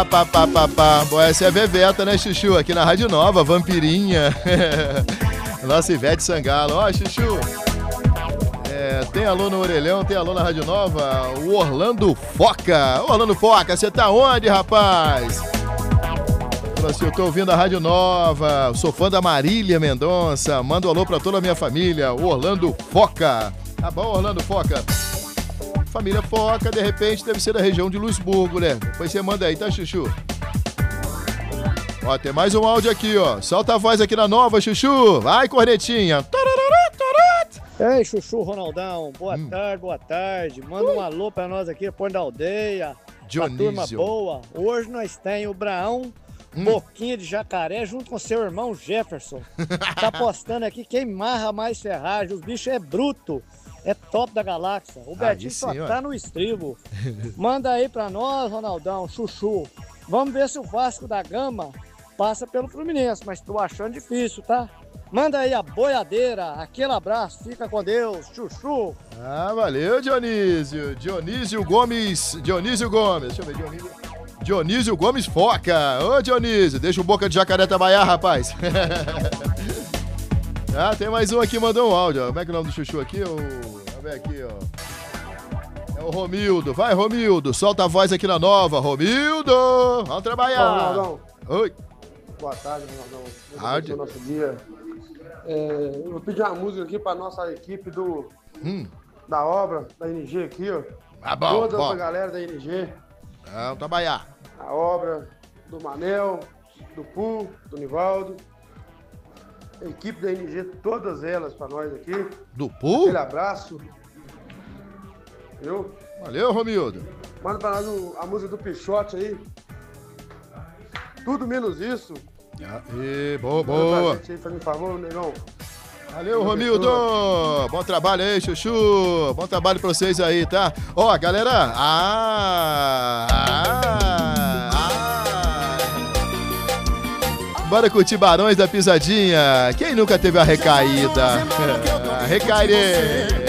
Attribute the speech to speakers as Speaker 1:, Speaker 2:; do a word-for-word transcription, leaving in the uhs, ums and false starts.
Speaker 1: Pá, pá, pá, pá. Bom, essa é a Bebeta, né, Chuchu? Aqui na Rádio Nova, Vampirinha. Nossa Ivete Sangalo. Ó, Chuchu. É, tem alô no Orelhão, tem alô na Rádio Nova. O Orlando Foca. Ô, Orlando Foca, você tá onde, rapaz? Falou assim, eu tô ouvindo a Rádio Nova. Sou fã da Marília Mendonça. Manda um alô pra toda a minha família. O Orlando Foca. Tá bom, Orlando Foca? Família Foca, de repente, deve ser da região de Luisburgo, né? Depois você manda aí, tá, Chuchu? Ó, tem mais um áudio aqui, ó. Solta a voz aqui na Nova, Chuchu. Vai, cornetinha.
Speaker 2: Ei, Chuchu Ronaldão. Boa
Speaker 1: hum.
Speaker 2: tarde, boa tarde. Manda um alô pra nós aqui, Ponte da Aldeia.
Speaker 1: Dionísio.
Speaker 2: Uma turma boa. Hoje nós temos o Braão, hum. Boquinha de Jacaré, junto com seu irmão Jefferson. Tá postando aqui quem marra mais ferragem. Os bichos é bruto. É top da galáxia. O Betinho sim, só ó. tá no estribo. Manda aí pra nós, Ronaldão, Chuchu. Vamos ver se o Vasco da Gama passa pelo Fluminense, mas tô achando difícil, tá? Manda aí a boiadeira. Aquele abraço. Fica com Deus, Chuchu.
Speaker 1: Ah, valeu, Dionísio. Dionísio Gomes. Dionísio Gomes. Deixa eu ver, Dionísio. Dionísio Gomes Foca. Ô, Dionísio, deixa o boca de jacaré trabalhar, rapaz. Ah, tem mais um aqui, mandou um áudio, ó. Como é que é o nome do Chuchu aqui? O... Vamos ver aqui, ó. É o Romildo. Vai, Romildo. Solta a voz aqui na Nova. Romildo! Vamos trabalhar.
Speaker 3: Olá, Ronaldão.
Speaker 1: Oi.
Speaker 3: Boa tarde, Ronaldão.
Speaker 1: Tarde.
Speaker 3: Nosso dia. É, eu vou pedir uma música aqui pra nossa equipe do,
Speaker 1: hum.
Speaker 3: da obra, da N G aqui, ó.
Speaker 1: Ah, bom,
Speaker 3: Toda
Speaker 1: bom.
Speaker 3: essa galera da N G.
Speaker 1: Vamos trabalhar.
Speaker 3: A obra do Manel, do Pu, do Nivaldo. A equipe da N G, todas elas pra nós aqui.
Speaker 1: Do Pu?
Speaker 3: Aquele abraço. Viu?
Speaker 1: Valeu, Romildo.
Speaker 3: Manda pra nós o, a música do Pichote aí. Tudo menos isso.
Speaker 1: E boa, boa.
Speaker 3: Gente aí, faz um favor, negão.
Speaker 1: Valeu, Romildo. Bom trabalho aí, Chuchu. Bom trabalho pra vocês aí, tá? Ó, galera. Ah, ah, ah. Bora curtir Barões da Pisadinha. Quem nunca teve a recaída? Recairei.